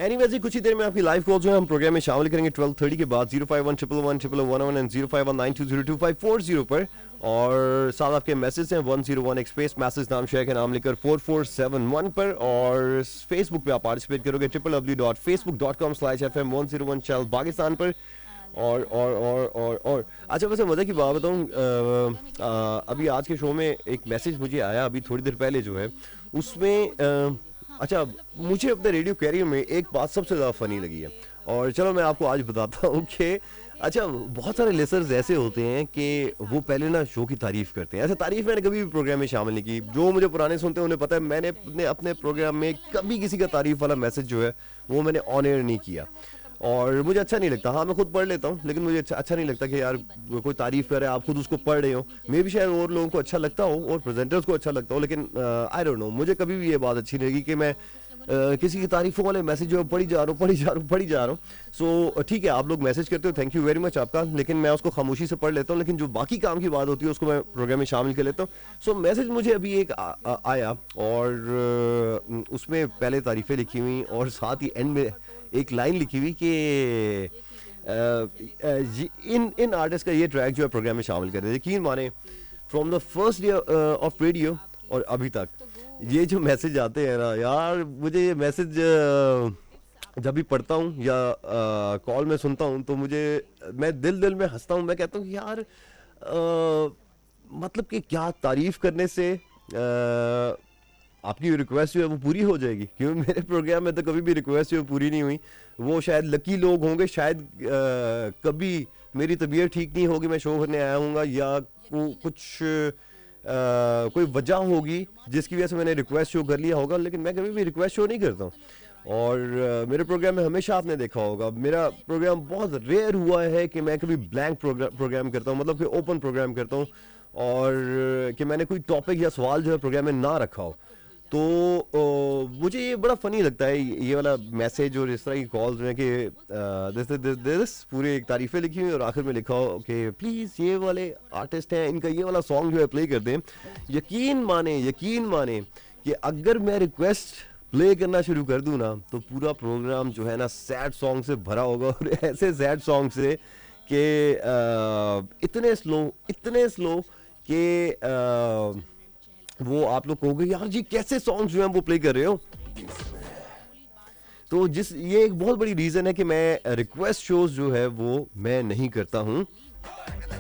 Anyways कुछ ही देर में आपकी लाइव कॉल जो है हम प्रोग्राम में शामिल करेंगे 12:30 के बाद 051111111 एंड 05192022540 पर। और साथ आपके मैसेज हैं 101 एक्सप्रेस मैसेज नाम शेयर के नाम लेकर 4471 पर। और फेसबुक पे आप पार्टिसिपेट करोगे www.facebook.com/FM101 चैनल पाकिस्तान पर। और अच्छा, वैसे मज़े की बात बताऊँ, अभी आज के शो में एक मैसेज मुझे आया अभी थोड़ी देर पहले जो है उसमें अच्छा, मुझे अपने रेडियो कैरियर में एक बात सबसे ज़्यादा फ़नी लगी है और चलो मैं आपको आज बताता हूँ कि अच्छा, बहुत सारे लिसनर्स ऐसे होते हैं कि वो पहले ना शो की तारीफ़ करते हैं। ऐसे तारीफ़ मैंने कभी भी प्रोग्राम में शामिल नहीं की। जो मुझे पुराने सुनते हैं उन्हें पता है मैंने अपने प्रोग्राम में कभी किसी का तारीफ़ वाला मैसेज जो है वो मैंने ऑन एयर नहीं किया और मुझे अच्छा नहीं लगता। हाँ, मैं खुद पढ़ लेता हूँ लेकिन मुझे अच्छा नहीं लगता कि यार कोई तारीफ़ करे, आप खुद उसको पढ़ रहे हो। मे भी शायद और लोगों को अच्छा लगता हो और प्रेजेंटर्स को अच्छा लगता हो, लेकिन आई डोंट नो, मुझे कभी भी ये बात अच्छी नहीं लगी कि मैं किसी की तारीफों वाले मैसेज जो पढ़ी जा रहा हूँ। सो ठीक है, आप लोग मैसेज करते हो, थैंक यू वेरी मच आपका, लेकिन मैं उसको खामोशी से पढ़ लेता हूँ। लेकिन जो बाकी काम की बात होती है उसको मैं प्रोग्राम में शामिल कर लेता हूँ। सो मैसेज मुझे अभी एक आया और उसमें पहले तारीफें लिखी हुई और साथ ही एंड में एक लाइन लिखी हुई कि इन आर्टिस्ट का ये ट्रैक जो है प्रोग्राम में शामिल कर रहे हैं। यकीन माने from the first day of radio और अभी तक ये जो मैसेज आते हैं ना यार, मुझे ये मैसेज जब भी पढ़ता हूँ या कॉल में सुनता हूँ तो मैं दिल में हंसता हूँ। मैं कहता हूँ यार मतलब कि क्या तारीफ करने से आपकी रिक्वेस्ट जो है वो पूरी हो जाएगी, क्योंकि मेरे प्रोग्राम में तो कभी भी रिक्वेस्ट जो पूरी नहीं हुई। वो शायद लकी लोग होंगे, शायद कभी मेरी तबीयत ठीक नहीं होगी, मैं शो करने आया हूँगा या कुछ कोई वजह होगी जिसकी वजह से मैंने रिक्वेस्ट शो कर लिया होगा, लेकिन मैं कभी भी रिक्वेस्ट शो नहीं करता हूँ। और मेरे प्रोग्राम में हमेशा आपने देखा होगा मेरा प्रोग्राम बहुत रेयर हुआ है कि मैं कभी ब्लैंक प्रोग्राम करता हूँ, मतलब कि ओपन प्रोग्राम करता हूँ और कि मैंने कोई टॉपिक या सवाल जो है प्रोग्राम में ना रखा हो। तो मुझे ये बड़ा फनी लगता है ये वाला मैसेज और इस तरह की कॉल्स में कि दिस पूरी एक तारीफें लिखी हुई और आखिर में लिखा हो कि प्लीज़ ये वाले आर्टिस्ट हैं, इनका ये वाला सॉन्ग जो है प्ले कर दें। यकीन माने कि अगर मैं रिक्वेस्ट प्ले करना शुरू कर दूं ना तो पूरा प्रोग्राम जो है ना सैड सॉन्ग से भरा होगा और ऐसे सैड सॉन्ग से कि इतने स्लो कि वो आप लोग कहोगे यार जी कैसे सॉन्ग जो हैं वो प्ले कर रहे हो। तो ये एक बहुत बड़ी रीज़न है कि मैं रिक्वेस्ट शोज जो है वो मैं नहीं करता हूँ।